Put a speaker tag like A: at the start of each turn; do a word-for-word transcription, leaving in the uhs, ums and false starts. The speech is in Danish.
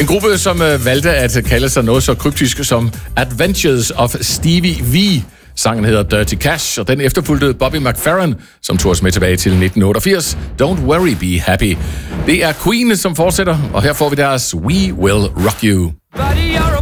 A: En gruppe, som øh, valgte at kalde sig noget så kryptisk som Adventures of Stevie V. Sangen hedder Dirty Cash, og den efterfulgte Bobby McFerrin, som tog os med tilbage til nitten otteogfirs. Don't worry, be happy. Det er Queen, som fortsætter, og her får vi deres We Will Rock You.
B: Buddy, you're a